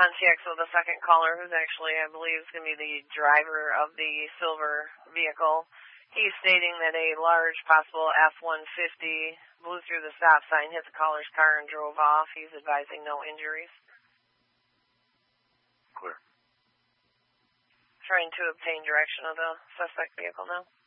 Pontiac, so the second caller, who's actually, I believe, is going to be the driver of the silver vehicle. He's stating that a large possible F-150 blew through the stop sign, hit the caller's car, and drove off. He's advising no injuries. Clear. Trying to obtain direction of the suspect vehicle now.